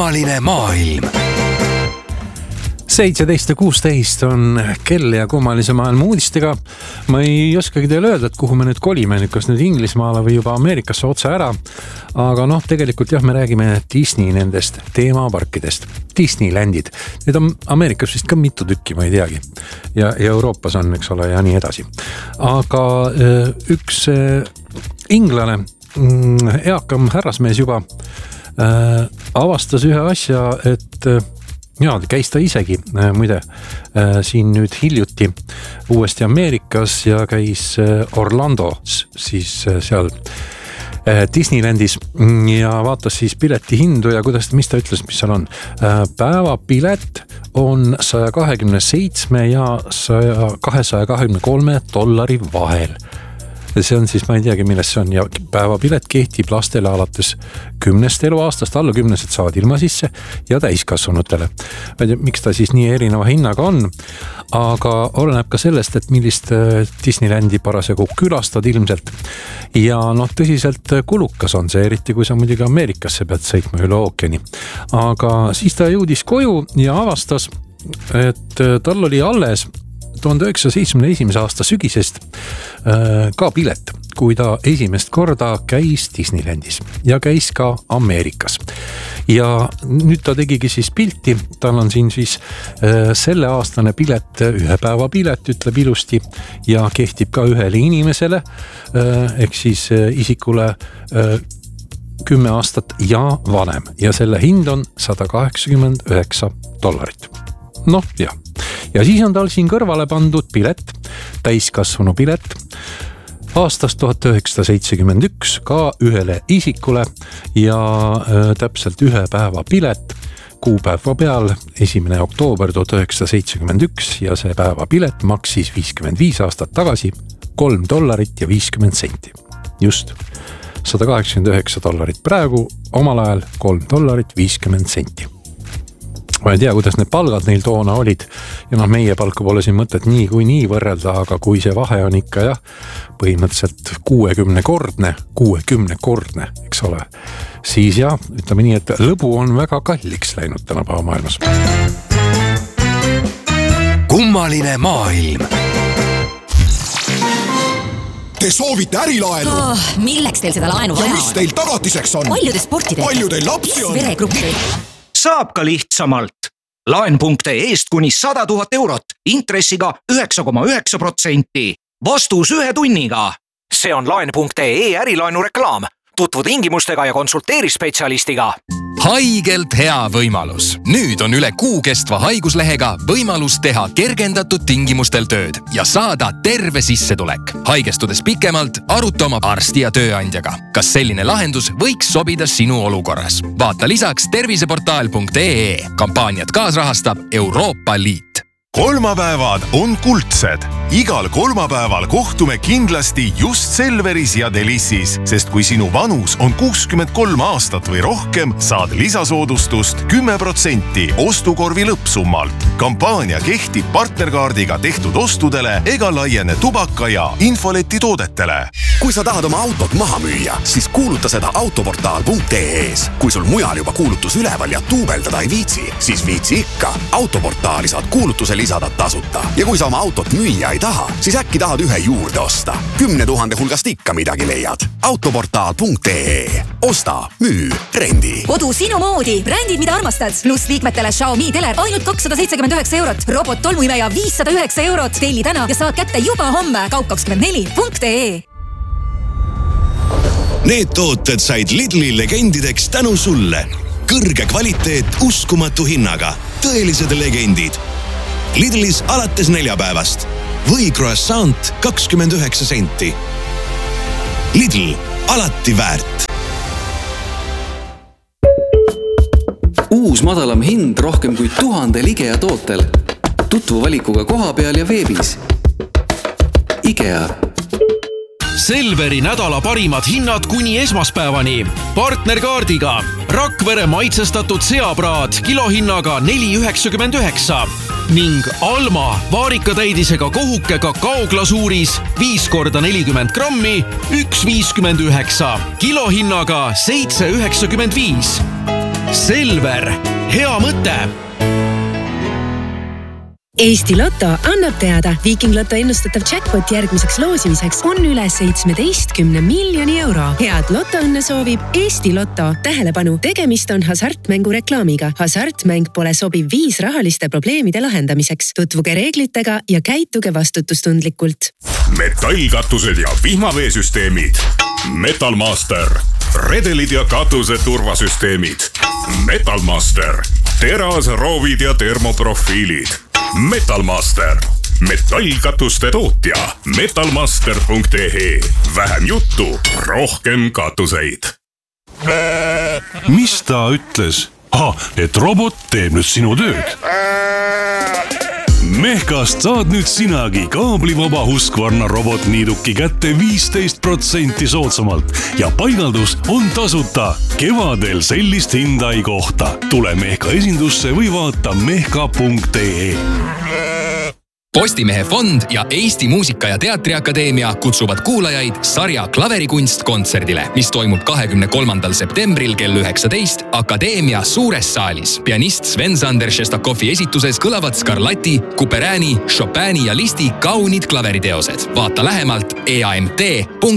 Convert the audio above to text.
Kummaline maailm. 17:16 on kell ja kummalise maailma uudistega. Ma ei oskagi teile öelda, et kuhu me nüüd kolime, kas nüüd Inglismaale või juba Ameerikasse otse ära. Aga tegelikult jah, me räägime Disney nendest teemaparkidest. Disneylandid. Need on Ameerikas vist ka mitu tükki, ma ei teagi. Ja Euroopas on, eks ole, ja nii edasi. Aga üks inglane, eakam härrasmees juba, avastas ühe asja, et ja, käis ta isegi muide siin nüüd hiljuti uuesti Ameerikas ja käis Orlandos siis seal Disneylandis ja vaatas siis pileti hindu ja mis ta ütles, mis seal on. Päevapilet on $127 ja $223 vahel. See on siis, ma ei teagi, milles see on ja päevapilet kehtib lastele alates 10 eluaastast, alla 10 saavad ilma sisse ja täiskasvanutele. Ma ei tea, miks ta siis nii erineva hinnaga on, aga oleneb ka sellest, et millist Disneylandi parasjagu külastad ilmselt. Ja tõsiselt kulukas on see, eriti kui sa muidugi Ameerikasse pead sõitma üle ookeani. Aga siis ta jõudis koju ja avastas, et tal oli alles 1971. aasta sügisest ka pilet, kui ta esimest korda käis Disneylandis ja käis ka Ameerikas. Ja nüüd ta tegigi siis pilti, tal on siin siis selle aastane pilet, ühe päeva pilet, ütleb ilusti ja kehtib ka ühele inimesele, ehk siis isikule 10 aastat ja vanem ja selle hind on $189. Jah. Ja siis on tal siin kõrvale pandud pilet, täiskasvanu pilet aastast 1971 ka ühele isikule ja täpselt ühe päeva pilet kuupäeva peal 1. oktoober 1971 ja see päeva pilet maksis 55 aastat tagasi $3.50. Just $189 praegu, omal ajal $3.50. Ma ei tea, kuidas need palgad neil toona olid ja meie palka pole siin mõtet nii võrrelda, aga kui see vahe on ikka põhimõtteliselt 60-kordne, eks ole, siis ütleme nii, et lõbu on väga kalliks läinud tänapäeva maailmas. Kummaline maailm. Te soovite ärilaenu? Milleks teil seda laenu vaja on? Ja mis teil tagatiseks on? Palju te sporti teete? Palju teil lapsi on? Veregruppi? Saab ka lihtsamalt. Laen.ee-st kuni 100 000 eurot, intressiga 9,9%. Vastus 1 tunniga. See on Laen.ee ärilaenu reklaam. Tutvu tingimustega ja konsulteeri spetsialistiga. Haigelt hea võimalus. Nüüd on üle kuu kestva haiguslehega võimalus teha kergendatud tingimustel tööd ja saada terve sissetulek. Haigestudes pikemalt, aruta oma arsti ja tööandjaga. Kas selline lahendus võiks sobida sinu olukorras? Vaata lisaks terviseportaal.ee. Kampaaniat kaasrahastab Euroopa Liit. Kolmapäevad on kuldsed. Igal kolmapäeval kohtume kindlasti just Selveris ja Delissis, sest kui sinu vanus on 63 aastat või rohkem, saad lisasoodustust 10% ostukorvi lõppsummalt. Kampaania kehtib partnerkaardiga tehtud ostudele ega laiene tubaka ja infoleti toodetele. Kui sa tahad oma autot maha müüa, siis kuuluta seda autoportaal.ee-s. Kui sul mujal juba kuulutus üleval ja tuubeldada ei viitsi, siis viitsi ikka. Autoportaali saad kuulutuse lisada tasuta. Ja kui sa oma autot müüa ei taha, siis äkki tahad ühe juurde osta. 10 000 hulgast ikka midagi leiad. Autoportaal.ee. Osta, müü, rendi. Kodu sinu moodi. Brändid, mida armastad. Plus liikmetele Xiaomi teler ainult €279. Robot tolmuimeja €509. Telli täna ja saad kätte juba homme. Kaup24.ee. Need tooted said Lidli legendideks tänu sulle. Kõrge kvaliteet uskumatu hinnaga. Tõelised legendid. Lidlis alates neljapäevast. Või croissant 29 senti. Lidl, alati väärt. Uus madalam hind rohkem kui 1000 IKEA tootel. Tutvu valikuga koha peal ja veebis. IKEA. Selveri nädala parimad hinnad kuni esmaspäevani. Partnerkaardiga. Rakvere maitsestatud seapraad kilohinnaga $4,99. Ning Alma vaarikatäidisega kohuke kakaoglasuuris 5x40 grammi $1,59. Kilohinnaga $7,95. Selver, hea mõte. Eesti Lotto annab teada, Viiking Lotto ennustatav jackpot järgmiseks loosimiseks on üle 17 miljoni euro. Head lotoõnne soovib Eesti Lotto. Tähelepanu, tegemist on hasartmängu reklaamiga. Hasartmäng pole sobiv viis rahaliste probleemide lahendamiseks. Tutvuge reeglitega ja käituge vastutustundlikult. Metallkatused ja vihmaveesüsteemid. Metalmaster. Redelid ja katuse turvasüsteemid. Metalmaster. Teras, roovid ja termoprofiilid. Metalmaster. Metallkatuste tootja. Metalmaster.ee. Vähem juttu, rohkem katuseid. Mis ta ütles? Et robot teeb nüüd sinu tööd. Mehkast saad nüüd sinagi kaablivaba Husqvarna robotniiduki kätte 15% soodsamalt ja paigaldus on tasuta. Kevadel sellist hinda ei kohta. Tule Mehka esindusse või vaata mehka.ee. Postimehe fond ja Eesti Muusika- ja Teatriakadeemia kutsuvad kuulajaid sarja Klaverikunst kontserdile, mis toimub 23. septembril kell 19 Akadeemia suures saalis. Pianist Sven-Sander Šestakovi esituses kõlavad Scarlatti, Couperini, Chopini ja Listi kaunid klaveriteosed. Vaata lähemalt eamt.ee.